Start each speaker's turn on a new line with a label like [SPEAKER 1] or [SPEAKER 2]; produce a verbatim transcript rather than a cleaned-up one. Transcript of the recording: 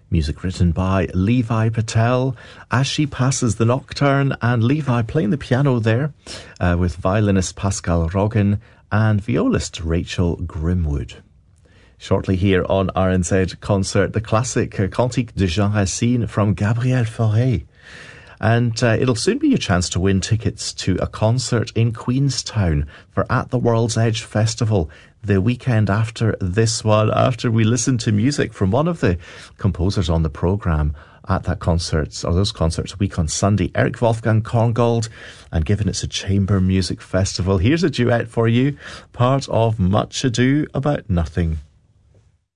[SPEAKER 1] Music written by Levi Patel. As she passes the nocturne, and Levi playing the piano there uh, with violinist Pascal Roggen and violist Rachel Grimwood. Shortly here on R N Z Concert, the classic uh, Cantique de Jean Racine from Gabriel Fauré. And uh, it'll soon be your chance to win tickets to a concert in Queenstown for At the World's Edge Festival the weekend after this one, after we listen to music from one of the composers on the programme at that concert, or those concerts a week on Sunday, Eric Wolfgang Korngold, and given it's a chamber music festival, here's a duet for you, part of Much Ado About Nothing.